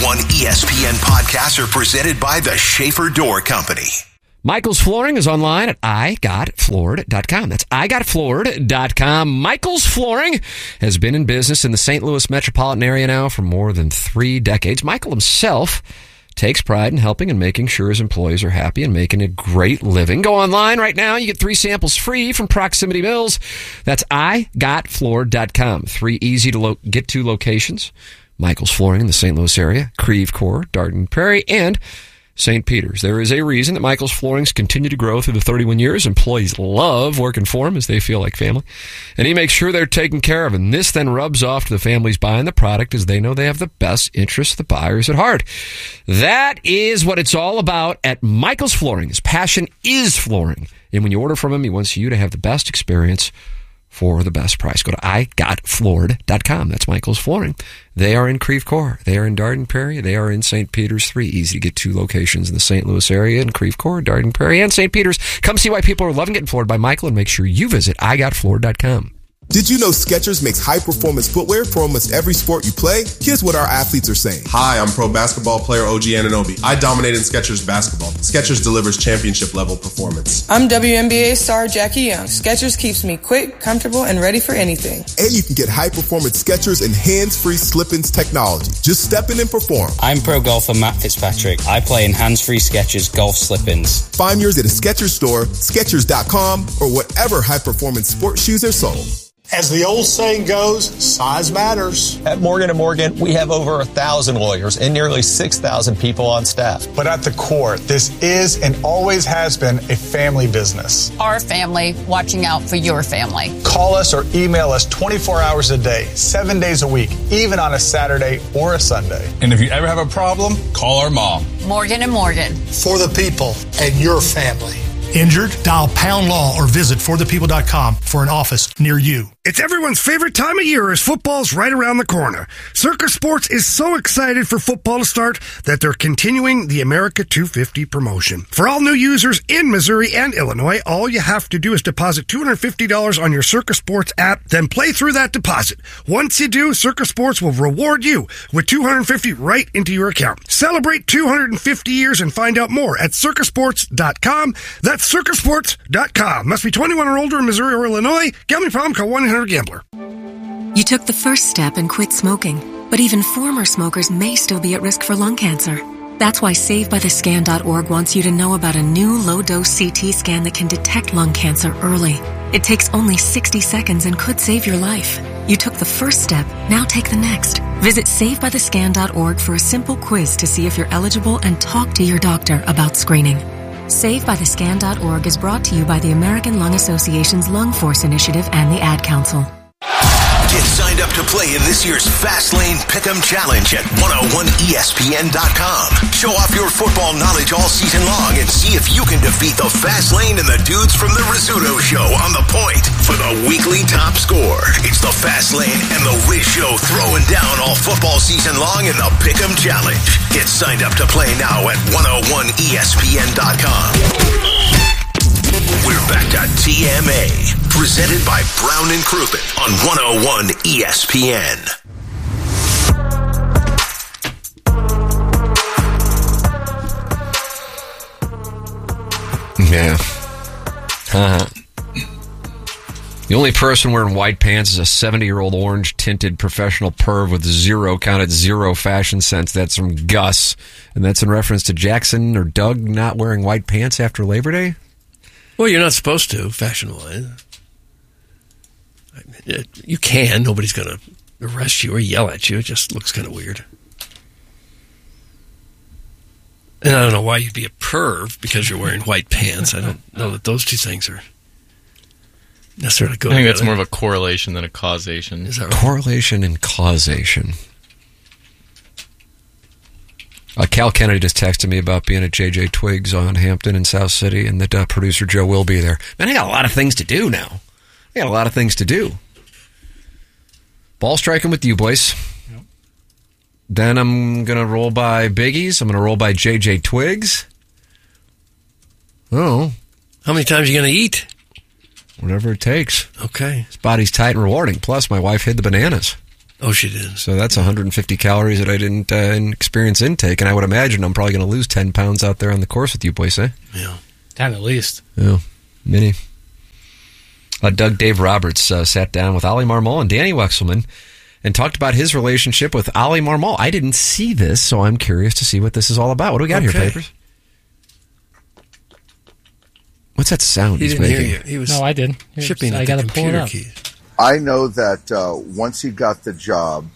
101 ESPN podcasts are presented by the Schaefer Door Company. Michael's Flooring is online at igotfloored.com. That's igotfloored.com. Michael's Flooring has been in business in the St. Louis metropolitan area now for more than 3 decades. Michael himself takes pride in helping and making sure his employees are happy and making a great living. Go online right now. You get 3 samples free from Proximity Mills. That's igotfloored.com. 3 easy to get to locations. Michael's Flooring in the St. Louis area, Creve Coeur, Darden Prairie, and St. Peter's. There is a reason that Michael's Floorings continue to grow through the 31 years. Employees love working for him as they feel like family. And he makes sure they're taken care of. And this then rubs off to the families buying the product as they know they have the best interests of the buyers at heart. That is what it's all about at Michael's Flooring. His passion is flooring. And when you order from him, he wants you to have the best experience for the best price. Go to igotfloored.com. That's Michael's Flooring. They are in Creve Coeur. They are in Darden Prairie. They are in St. Peter's. 3 easy to get to locations in the St. Louis area, in Creve Coeur, Darden Prairie, and St. Peter's. Come see why people are loving getting floored by Michael, and make sure you visit igotfloored.com. Did you know Skechers makes high-performance footwear for almost every sport you play? Here's what our athletes are saying. Hi, I'm pro basketball player OG Anunoby. I dominated Skechers basketball. Skechers delivers championship-level performance. I'm WNBA star Jackie Young. Skechers keeps me quick, comfortable, and ready for anything. And you can get high-performance Skechers and hands-free slip-ins technology. Just step in and perform. I'm pro golfer Matt Fitzpatrick. I play in hands-free Skechers golf slip-ins. Find yours at a Skechers store, Skechers.com, or whatever high-performance sports shoes are sold. As the old saying goes, size matters. At Morgan & Morgan, we have over 1,000 lawyers and nearly 6,000 people on staff. But at the core, this is and always has been a family business. Our family watching out for your family. Call us or email us 24 hours a day, 7 days a week, even on a Saturday or a Sunday. And if you ever have a problem, call our mom. Morgan & Morgan. For the people and your family. Injured? Dial Pound Law or visit forthepeople.com for an office near you. It's everyone's favorite time of year as football's right around the corner. Circus Sports is so excited for football to start that they're continuing the America 250 promotion. For all new users in Missouri and Illinois, all you have to do is deposit $250 on your Circus Sports app, then play through that deposit. Once you do, Circus Sports will reward you with $250 right into your account. Celebrate 250 years and find out more at circusports.com. That's circusports.com. Must be 21 or older in Missouri or Illinois. Gambling problem? Call 1-800-GAMBLER. You took the first step and quit smoking, but even former smokers may still be at risk for lung cancer. That's why SaveByTheScan.org wants you to know about a new low-dose CT scan that can detect lung cancer early. It takes only 60 seconds and could save your life. You took the first step, now take the next. Visit SaveByTheScan.org for a simple quiz to see if you're eligible and talk to your doctor about screening. SaveByTheScan.org is brought to you by the American Lung Association's Lung Force Initiative and the Ad Council. Get signed up to play in this year's Fastlane Pick'em Challenge at 101ESPN.com. Show off your football knowledge all season long and see if you can defeat the Fastlane and the dudes from the Rizzuto Show on the point for the weekly top score. It's the Fastlane and the Riz Show throwing down all football season long in the Pick'em Challenge. Get signed up to play now at 101ESPN.com. We're back to TMA, presented by Brown and Crouppen on 101 ESPN. Yeah. The only person wearing white pants is a 70-year-old orange-tinted professional perv with zero fashion sense. That's from Gus. And that's in reference to Jackson or Doug not wearing white pants after Labor Day? Well, you're not supposed to, fashion-wise. I mean, you can. Nobody's going to arrest you or yell at you. It just looks kind of weird. And I don't know why you'd be a perv because you're wearing white pants. I don't know that those two things are necessarily good. I think that's more of a correlation than a causation. Is that right? Correlation and causation. Cal Kennedy just texted me about being at JJ Twiggs on Hampton in South City, and that producer Joe will be there. Man, I got a lot of things to do now. Ball striking with you, boys. Yep. Then I'm going to roll by Biggie's. I'm going to roll by JJ Twiggs. Oh. How many times are you going to eat? Whatever it takes. Okay. This body's tight and rewarding. Plus, my wife hid the bananas. Oh, she did. So that's 150 calories that I didn't experience intake, and I would imagine I'm probably going to lose 10 pounds out there on the course with you boys, eh? Yeah. 10 at least. Yeah, many. Dave Roberts sat down with Ollie Marmol and Danny Wexelman and talked about his relationship with Ollie Marmol. I didn't see this, so I'm curious to see what this is all about. What do we got here, Papers? What's that sound he's making? Hear you. He was I did. shipping I got the computer keys. I know that once he got the job,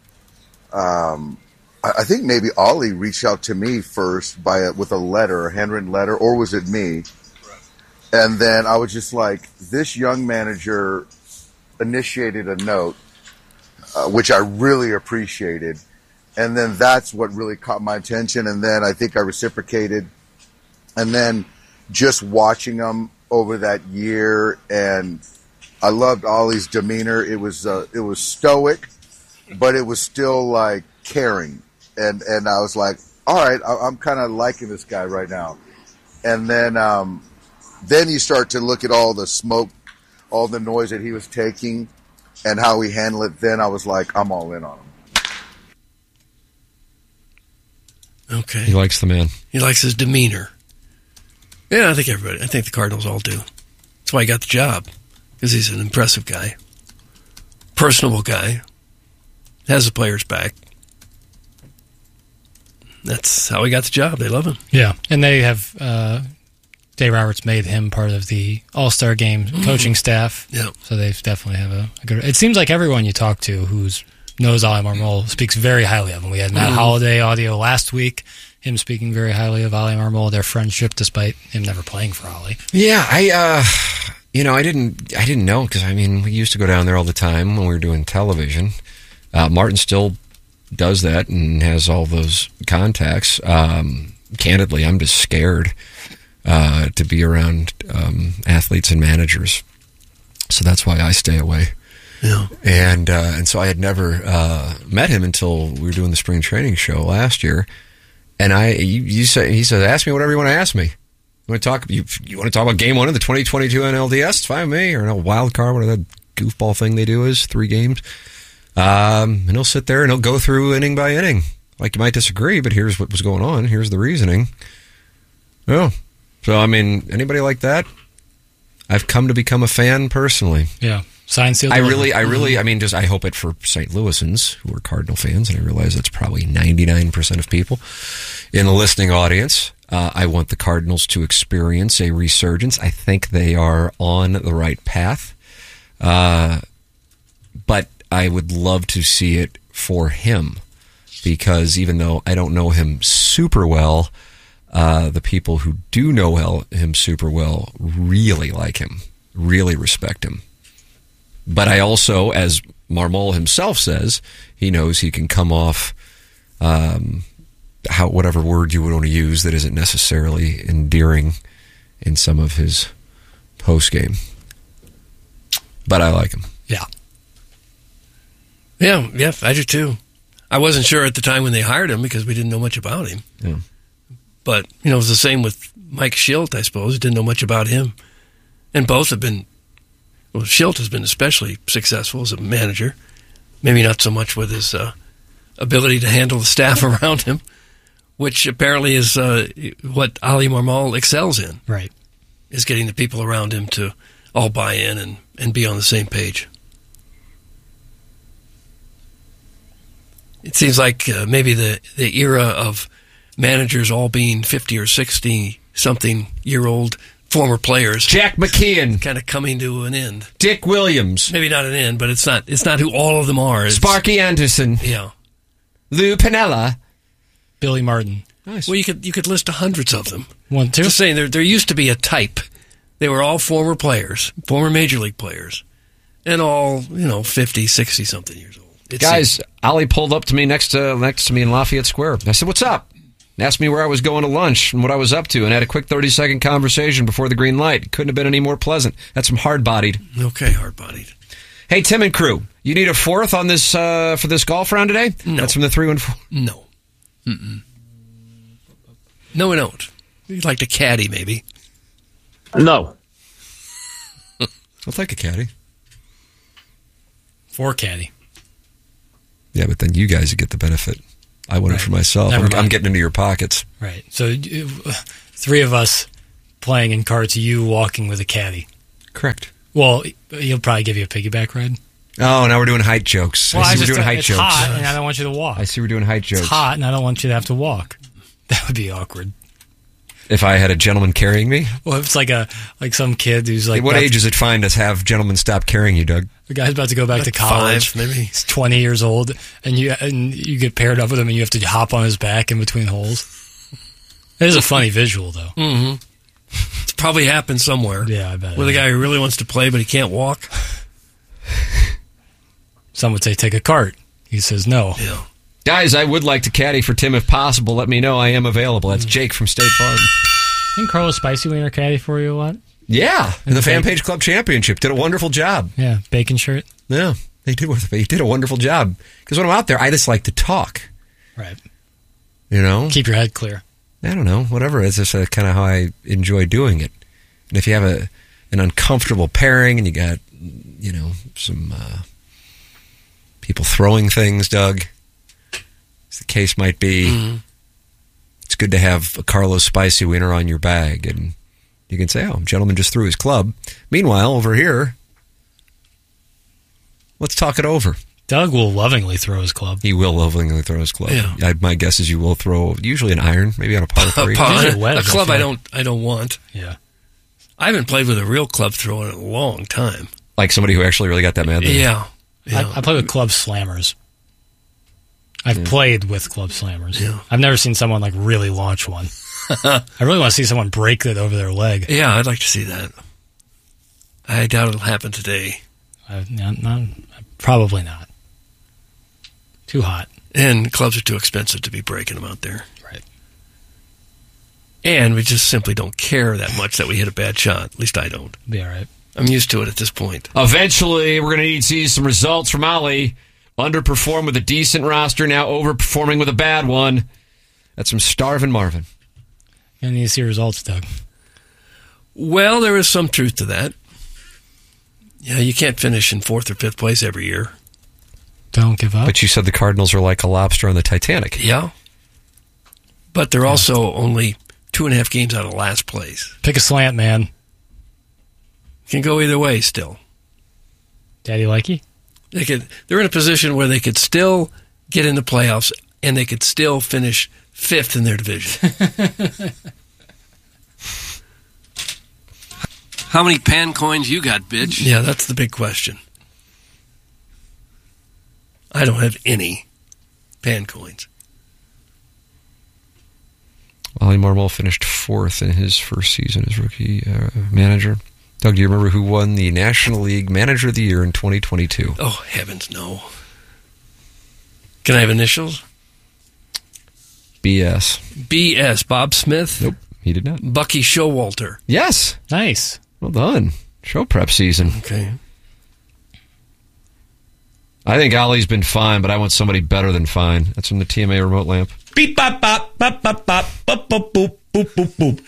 I think maybe Ollie reached out to me first with a letter, a handwritten letter, or was it me? And then I was just like, this young manager initiated a note, which I really appreciated. And then that's what really caught my attention. And then I think I reciprocated. And then just watching him over that year, and I loved Ollie's demeanor. It was stoic, but it was still like caring. And I was like, all right, I'm kind of liking this guy right now. And then you start to look at all the smoke, all the noise that he was taking and how he handled it. Then I was like, I'm all in on him. Okay. He likes the man. He likes his demeanor. Yeah, I think the Cardinals all do. That's why he got the job, because he's an impressive guy, personable guy, has the players back. That's how he got the job. They love him. Yeah, and they have Dave Roberts made him part of the All-Star Game coaching staff. Yeah, so they definitely have a good. It seems like everyone you talk to who knows Ollie Marmol speaks very highly of him. We had Matt Holliday audio last week, him speaking very highly of Ollie Marmol, their friendship, despite him never playing for Ollie. Yeah, I didn't know, because we used to go down there all the time when we were doing television. Martin still does that and has all those contacts. Candidly, I'm just scared to be around athletes and managers, so that's why I stay away. Yeah, and so I had never met him until we were doing the spring training show last year. And he said, ask me whatever you want to ask me. You want to talk about Game 1 of the 2022 NLDS? It's fine with me. Or no wild card, whatever that goofball thing they do is, 3 games. And he'll sit there and he'll go through inning by inning. Like, you might disagree, but here's what was going on. Here's the reasoning. Oh, so anybody like that? I've come to become a fan personally. Yeah. Sign, seal, I hope it for St. Louisans who are Cardinal fans, and I realize that's probably 99% of people in the listening audience. I want the Cardinals to experience a resurgence. I think they are on the right path. But I would love to see it for him, because even though I don't know him super well, the people who do know him super well really like him, really respect him. But I also, as Marmol himself says, he knows he can come off whatever word you would want to use that isn't necessarily endearing in some of his post game. But I like him. Yeah. Yeah, I do too. I wasn't sure at the time when they hired him because we didn't know much about him. Yeah. But, it was the same with Mike Schilt, I suppose. Didn't know much about him. And both have been... Well, Schilt has been especially successful as a manager. Maybe not so much with his ability to handle the staff around him, which apparently is what Ollie Marmol excels in. Right. Is getting the people around him to all buy in and be on the same page. It seems like maybe the era of managers all being 50 or 60-something-year-old former players. Jack McKeon. Kind of coming to an end. Dick Williams. Maybe not an end, but it's not who all of them are. Sparky Anderson. Yeah. Lou Piniella. Billy Martin. Nice. Well, you could list hundreds of them. 1, 2. Just saying, there used to be a type. They were all former players, former major league players, and all, 50, 60-something years old. Guys, Ollie pulled up to me next to me in Lafayette Square. I said, "What's up?" Asked me where I was going to lunch and what I was up to, and had a quick 30-second conversation before the green light. Couldn't have been any more pleasant. That's some hard-bodied. Okay, hard-bodied. Hey, Tim and crew, you need a fourth on this for this golf round today? No. That's from the 314. No. Mm-mm. No, we don't. You'd like to caddy, maybe. No. I'll take a caddy. 4 caddy. Yeah, but then you guys get the benefit. I want it for myself. I'm getting into your pockets. Right. So 3 of us playing in carts, you walking with a caddy. Correct. Well, he'll probably give you a piggyback ride. Oh, now we're doing height jokes. Well, I see we're doing height it's jokes. Hot, and I don't want you to walk. I see we're doing height jokes. It's hot, and I don't want you to have to walk. That would be awkward. If I had a gentleman carrying me? Well, it's like some kid who's like... At what age is it fine to have gentlemen stop carrying you, Doug? The guy's about to go back to college. 5, maybe. He's 20 years old, and you get paired up with him, and you have to hop on his back in between holes. It is a funny visual, though. Mm-hmm. It's probably happened somewhere. Yeah, I bet. With a guy who really wants to play, but he can't walk. Some would say take a cart. He says no. Yeah. Guys, I would like to caddy for Tim if possible. Let me know. I am available. That's Jake from State Farm. Didn't Carlos Spicy Wiener caddy for you a lot? Yeah, in the Fan Page Club Championship. Did a wonderful job. Yeah, bacon shirt. Yeah, he did a wonderful job. Because when I'm out there, I just like to talk. Right. You know? Keep your head clear. I don't know. Whatever. It's just kind of how I enjoy doing it. And if you have an uncomfortable pairing and you got, some people throwing things, Doug, as the case might be, it's good to have a Carlos Spicy Wiener on your bag. And you can say, oh, gentleman just threw his club. Meanwhile, over here, let's talk it over. Doug will lovingly throw his club. He will lovingly throw his club. Yeah. My guess is you will throw usually an iron, maybe on a par 3. A club I don't want. Yeah. I haven't played with a real club thrower in a long time. Like somebody who actually really got that mad. Yeah. I play with club slammers. I've played with club slammers. Yeah. I've never seen someone really launch one. I really want to see someone break it over their leg. Yeah, I'd like to see that. I doubt it'll happen today. Probably not. Too hot. And clubs are too expensive to be breaking them out there. Right. And we just simply don't care that much that we hit a bad shot. At least I don't. Be all right. I'm used to it at this point. Eventually, we're going to need to see some results from Ollie. Underperformed with a decent roster, now overperforming with a bad one. That's from Starvin' Marvin. You need to see results, Doug. Well, there is some truth to that. Yeah, you can't finish in 4th or 5th place every year. Don't give up. But you said the Cardinals are like a lobster on the Titanic. Yeah. But they're also only 2.5 games out of last place. Pick a slant, man. Can go either way still. Daddy likey? They're in a position where they could still get in the playoffs and they could still finish 5th in their division. How many pan coins you got, bitch? Yeah, that's the big question. I don't have any pan coins. Ollie Marmol finished 4th in his first season as rookie manager. Doug, do you remember who won the National League Manager of the Year in 2022? Oh, heavens, no. Can I have initials? BS. BS. Bob Smith? Nope, he did not. Bucky Showalter? Yes. Nice. Well done. Show prep season. Okay. I think Ollie's been fine, but I want somebody better than fine. That's from the TMA remote lamp. Beep, bop, bop, bop, bop, bop, bop, bop, boop, boop, boop, boop.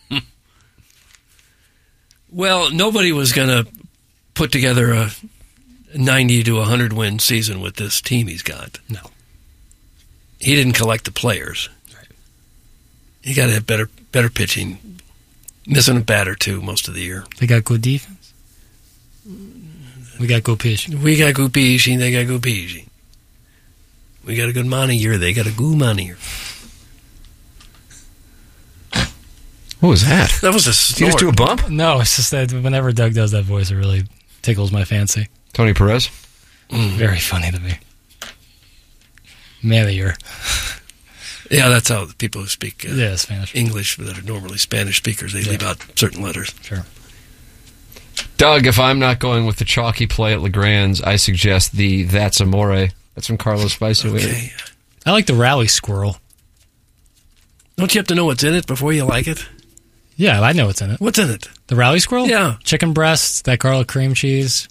Well, nobody was going to put together a 90 to 100 win season with this team he's got. No. He didn't collect the players. Right. You got to have better pitching. Missing a bat or two most of the year. They got good defense. We got good pitching. We got good pitching. They got good pitching. We got a good manager. They got a good manager. What was that? That was a snort. Did you just do a bump? No, it's just that whenever Doug does that voice, it really tickles my fancy. Tony Perez? Very funny to me. Manager. Yeah, that's how the people who speak Spanish. English that are normally Spanish speakers, they leave out certain letters. Sure. Doug, if I'm not going with the chalky play at LeGrand's, I suggest the That's Amore. That's from Carlos Spicy. Okay. I like the Rally Squirrel. Don't you have to know what's in it before you like it? Yeah, I know what's in it. What's in it? The Rally Squirrel? Yeah. Chicken breasts, that garlic cream cheese.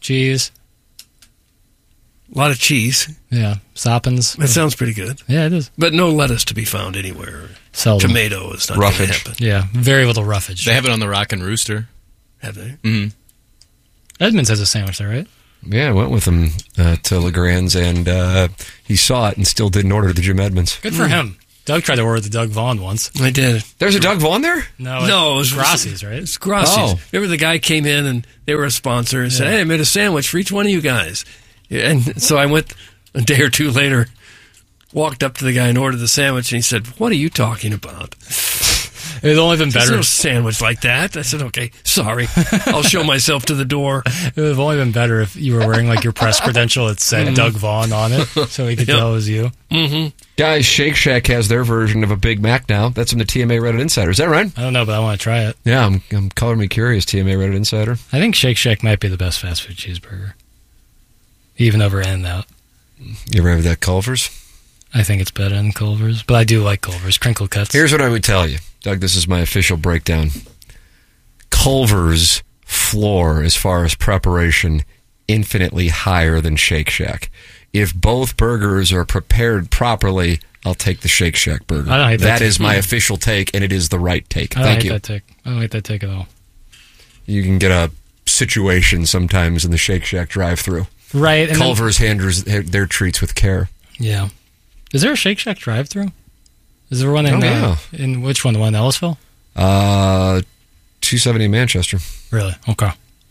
A lot of cheese. Yeah. Soppins. That sounds pretty good. Yeah, it is. But no lettuce to be found anywhere. Seldom. Tomato is not going to happen. Yeah, very little roughage. They have it on the Rock and Rooster. Have they? Mm-hmm. Edmonds has a sandwich there, right? Yeah, I went with him to LeGrand's, and he saw it and still didn't order the Jim Edmonds. Good for him. Doug tried to order the Doug Vaughn once. I did. There's a Doug Vaughn there? No, it was Grassi's, right? It's Grassi's. Oh. Remember the guy came in and they were a sponsor and said, hey, I made a sandwich for each one of you guys. And so I went a day or two later, walked up to the guy and ordered the sandwich, and he said, what are you talking about? It would only been better. There's no sandwich like that. I said, okay, sorry. I'll show myself to the door. It would have only been better if you were wearing like your press credential that said Doug Vaughn on it, so he could tell it was you. Mm-hmm. Guys, Shake Shack has their version of a Big Mac now. That's from the TMA Reddit Insider. Is that right? I don't know, but I want to try it. Yeah, I'm color me curious, TMA Reddit Insider. I think Shake Shack might be the best fast food cheeseburger, even over In-N-Out. You ever have that Culver's? I think it's better than Culver's, but I do like Culver's. Crinkle cuts. Here's what I would tell you. Doug, this is my official breakdown. Culver's floor, as far as preparation, infinitely higher than Shake Shack. If both burgers are prepared properly, I'll take the Shake Shack burger. I don't hate that That is my official take, and it is the right take. Thank you. I don't hate that take at all. You can get a situation sometimes in the Shake Shack drive-thru. Right. And Culver's handles their treats with care. Yeah. Is there a Shake Shack drive-thru? Is there one in in which one? The one in Ellisville? 270 Manchester. Really? Okay.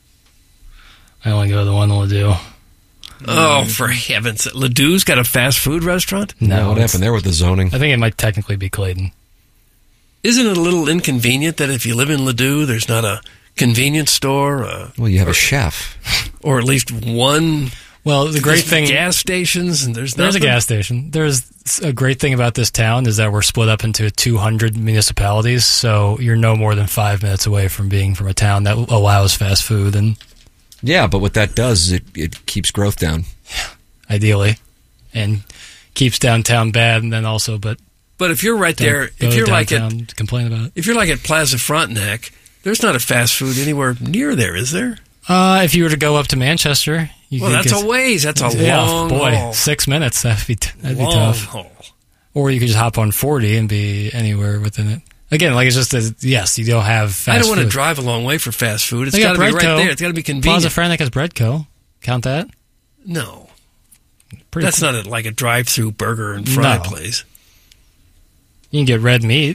I only go to the one in Ladue. Oh, for heaven's sake. Ladou's got a fast food restaurant? No, what happened there with the zoning? I think it might technically be Clayton. Isn't it a little inconvenient that if you live in Ladue, there's not a convenience store? Well, you have a chef. Or at least one... Well, the great thing... Gas stations, and there's a gas station. There's a great thing about this town is that we're split up into 200 municipalities, so you're no more than 5 minutes away from being from a town that allows fast food. And yeah, but what that does is it keeps growth down. Ideally. And keeps downtown bad, and then also... But if you're right there... If you're like at complain about it. If you're like at Plaza Frontenac, there's not a fast food anywhere near there, is there? If you were to go up to Manchester... that's a ways. That's a long haul. 6 minutes. That'd be tough. Haul. Or you could just hop on 40 and be anywhere within it. Again, like it's just yes, you don't have fast food. I don't want to drive a long way for fast food. It's got to be right there. It's got to be convenient. Plaza Frontenac has Breadco. Count that? No. That's not like a drive-through burger and fry place. You can get red meat.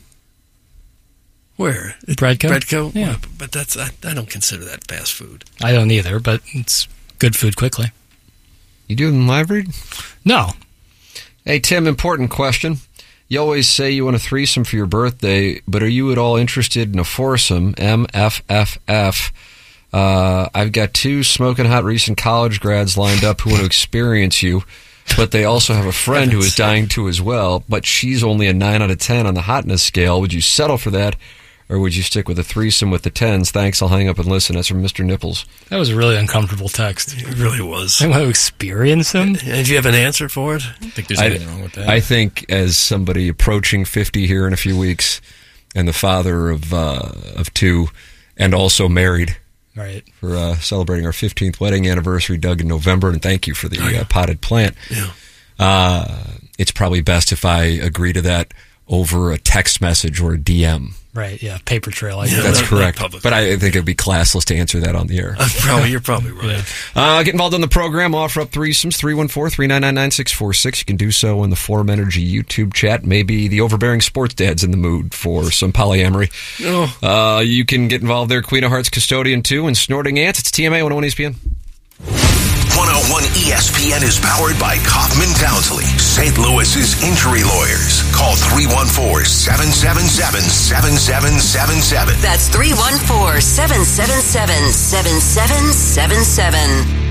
Where? Breadco? Breadco? Yeah. But that's I don't consider that fast food. I don't either, but it's good food quickly. You do it in live read? No. Hey, Tim, important question. You always say you want a threesome for your birthday, but are you at all interested in a foursome? MFFF. I've got 2 smoking hot recent college grads lined up who want to experience you, but they also have a friend who is dying to as well, but she's only a 9 out of 10 on the hotness scale. Would you settle for that? Or would you stick with a threesome with the 10s? Thanks, I'll hang up and listen. That's from Mr. Nipples. That was a really uncomfortable text. It really was. I want to experience him? And do you have an answer for it? I don't think there's anything wrong with that. I think as somebody approaching 50 here in a few weeks, and the father of 2, and also married, right, for celebrating our 15th wedding anniversary, Doug, in November, and thank you for the potted plant. Yeah. It's probably best if I agree to that over a text message or a DM. Right, yeah, paper trail. That's correct. But I think it'd be classless to answer that on the air. You're probably right. Get involved in the program. Offer up threesomes, 314-399-9646. You can do so in the Forum Energy YouTube chat. Maybe the overbearing sports dad's in the mood for some polyamory. Oh. You can get involved there. Queen of Hearts Custodian 2 and Snorting Ants. It's TMA 101 ESPN. 101 ESPN is powered by Kaufman Townsley, St. Louis's injury lawyers. Call 314-777-7777. That's 314-777-7777.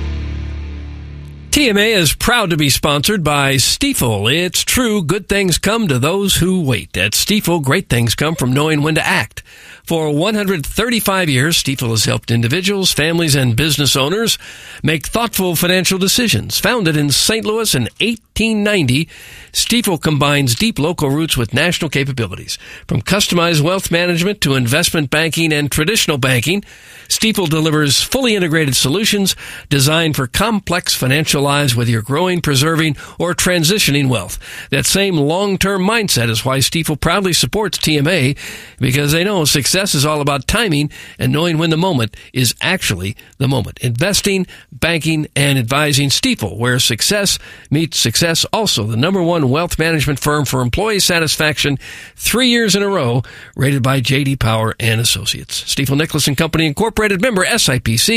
TMA is proud to be sponsored by Stiefel. It's true, good things come to those who wait. At Stiefel, great things come from knowing when to act. For 135 years, Stiefel has helped individuals, families, and business owners make thoughtful financial decisions. Founded in St. Louis in 1890, Stifel combines deep local roots with national capabilities. From customized wealth management to investment banking and traditional banking, Stifel delivers fully integrated solutions designed for complex financial lives, whether you're growing, preserving, or transitioning wealth. That same long-term mindset is why Stifel proudly supports TMA, because they know success is all about timing and knowing when the moment is actually the moment. Investing, banking, and advising. Stifel, where success meets success. Also, the #1 wealth management firm for employee satisfaction 3 years in a row, rated by J.D. Power and Associates. Stifel Nicolaus & Company Incorporated, member SIPC.